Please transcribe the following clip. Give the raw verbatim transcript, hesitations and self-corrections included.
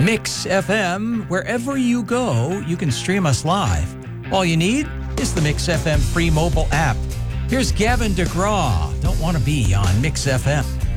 Mix F M, wherever you go, you can stream us live. All you need is the Mix F M free mobile app. Here's Gavin DeGraw. Don't want to be on Mix F M.